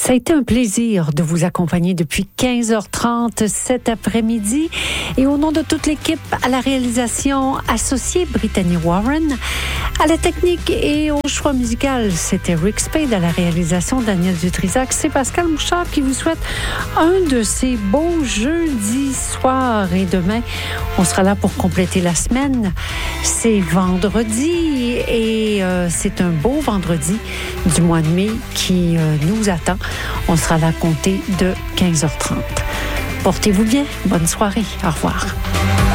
Ça a été un plaisir de vous accompagner depuis 15h30 cet après-midi. Et au nom de toute l'équipe, à la réalisation associée Brittany Warren, à la technique et au choix musical, c'était Rick Spade, à la réalisation Daniel Dutrisac. C'est Pascal Mouchard qui vous souhaite un de ces beaux jeudis soirs. Et demain, on sera là pour compléter la semaine. C'est vendredi et c'est un beau vendredi du mois de mai qui nous attend. On sera là compté de 15h30. Portez-vous bien. Bonne soirée. Au revoir.